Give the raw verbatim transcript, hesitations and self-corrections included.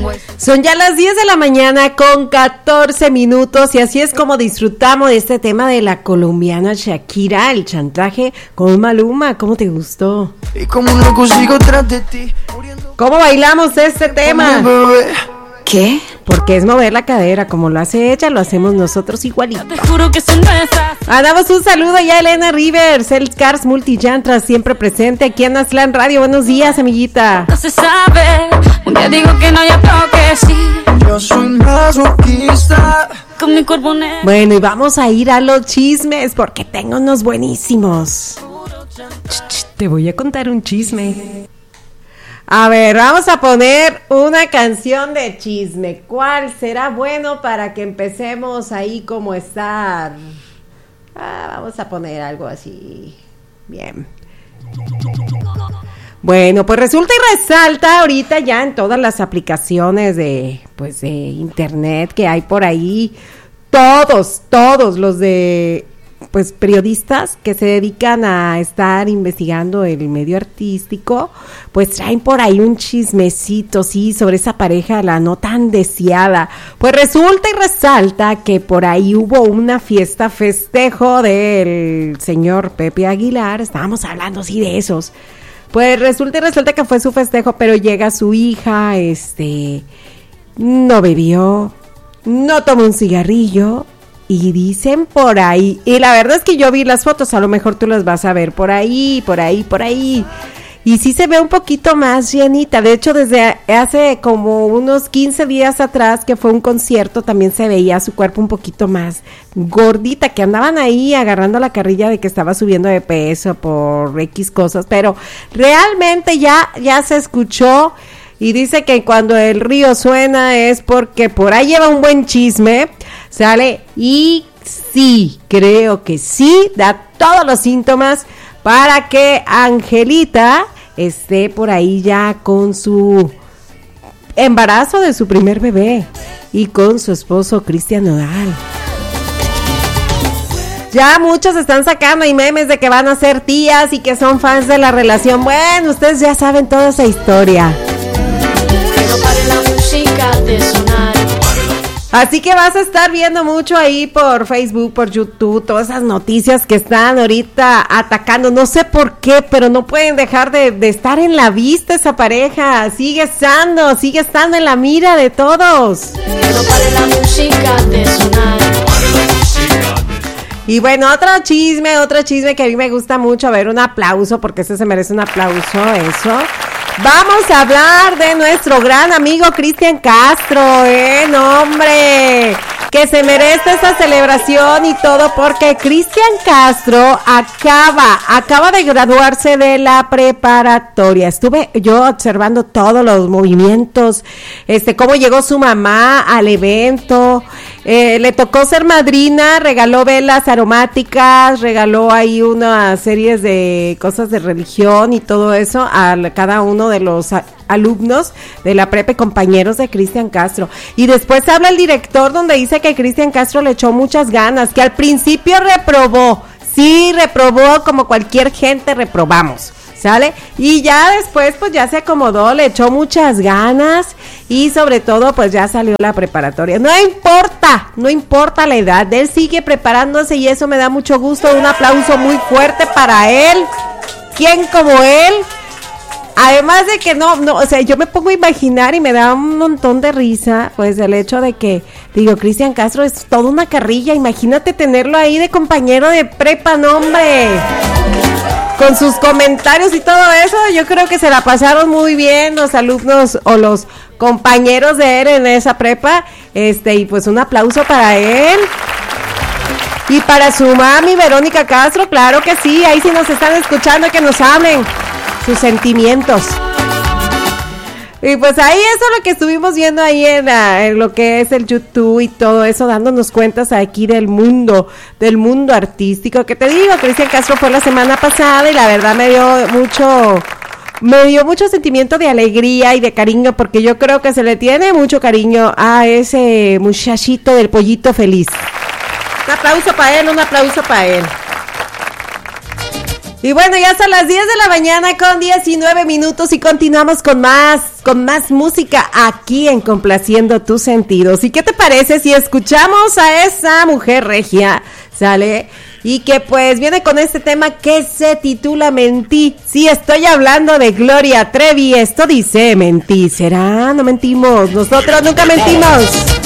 Son ya las diez de la mañana con catorce minutos y así es como disfrutamos de este tema de la colombiana Shakira, el chantaje con Maluma. ¿Cómo te gustó? Y como un loco sigo tras de ti. ¿Cómo bailamos este tema? ¿Qué? Porque es mover la cadera, como lo hace ella, lo hacemos nosotros igualito. Te juro que son nuestras. Mandamos un saludo ya a Elena Rivers, el Cars Multillantras, siempre presente aquí en Aztlán Radio. Buenos días, amiguita. No se sabe, un día digo que no, ya creo que sí. Yo soy masoquista. Con mi cuerpo negro. Bueno, y vamos a ir a los chismes, porque tengo unos buenísimos. Ch, ch, te voy a contar un chisme. A ver, vamos a poner una canción de chisme. ¿Cuál será bueno para que empecemos ahí como estar? Ah, vamos a poner algo así. Bien. Bueno, pues resulta y resalta ahorita ya en todas las aplicaciones de, pues, de internet que hay por ahí, todos, todos los de, pues, periodistas que se dedican a estar investigando el medio artístico, pues traen por ahí un chismecito, sí, sobre esa pareja, la no tan deseada. Pues resulta y resalta que por ahí hubo una fiesta festejo del señor Pepe Aguilar, estábamos hablando, sí, de esos. Pues resulta y resalta que fue su festejo, pero llega su hija, este, no bebió, no tomó un cigarrillo, y dicen por ahí, y la verdad es que yo vi las fotos, a lo mejor tú las vas a ver por ahí, por ahí, por ahí, y sí se ve un poquito más llenita. De hecho, desde hace como unos quince días atrás, que fue un concierto, también se veía su cuerpo un poquito más gordita, que andaban ahí agarrando la carrilla de que estaba subiendo de peso por X cosas, pero realmente ya, ya se escuchó. Y dice que cuando el río suena es porque por ahí lleva un buen chisme, sale, y sí, creo que sí, da todos los síntomas para que Angelita esté por ahí ya con su embarazo de su primer bebé y con su esposo Cristian Nodal. Ya muchos están sacando ahí memes de que van a ser tías y que son fans de la relación. Bueno, ustedes ya saben toda esa historia. Así que vas a estar viendo mucho ahí por Facebook, por YouTube, todas esas noticias que están ahorita atacando. No sé por qué, pero no pueden dejar de, de estar en la vista esa pareja. Sigue estando, sigue estando en la mira de todos. No pare la música de sonar. Y bueno, otro chisme, otro chisme que a mí me gusta mucho. A ver, un aplauso, porque ese se merece un aplauso, eso. Vamos a hablar de nuestro gran amigo Cristian Castro, ¿eh? No, hombre, que se merece esta celebración y todo, porque Cristian Castro acaba, acaba de graduarse de la preparatoria. Estuve yo observando todos los movimientos, este, cómo llegó su mamá al evento. Eh, le tocó ser madrina, regaló velas aromáticas, regaló ahí unas series de cosas de religión y todo eso a cada uno de los a, alumnos de la prepa, compañeros de Cristian Castro. Y después habla el director donde dice que Cristian Castro le echó muchas ganas, que al principio reprobó, sí reprobó como cualquier gente reprobamos, ¿sale? Y ya después pues ya se acomodó, le echó muchas ganas y sobre todo pues ya salió la preparatoria. No importa, no importa la edad, él sigue preparándose y eso me da mucho gusto. Un aplauso muy fuerte para él. ¿Quién como él? Además de que no, no, o sea, yo me pongo a imaginar y me da un montón de risa, pues el hecho de que, digo, Cristian Castro es toda una carrilla, imagínate tenerlo ahí de compañero de prepa, no, hombre. Con sus comentarios y todo eso, yo creo que se la pasaron muy bien los alumnos o los compañeros de él en esa prepa, este, y pues un aplauso para él. Y para su mami, Verónica Castro, claro que sí, ahí sí nos están escuchando, que nos hablen sus sentimientos. Y pues ahí eso es lo que estuvimos viendo ahí en, la, en lo que es el YouTube y todo eso, dándonos cuentas aquí del mundo, del mundo artístico. Que te digo, Cristian Castro fue la semana pasada y la verdad me dio mucho, me dio mucho sentimiento de alegría y de cariño, porque yo creo que se le tiene mucho cariño a ese muchachito del pollito feliz. Un aplauso para él, un aplauso para él. Y bueno, ya son las diez de la mañana con diecinueve minutos y continuamos con más, con más música aquí en Complaciendo Tus Sentidos. ¿Y qué te parece si escuchamos a esa mujer regia, sale? Y que pues viene con este tema que se titula Mentí. Sí, estoy hablando de Gloria Trevi. Esto dice Mentí. ¿Será? No mentimos. Nosotros nunca mentimos.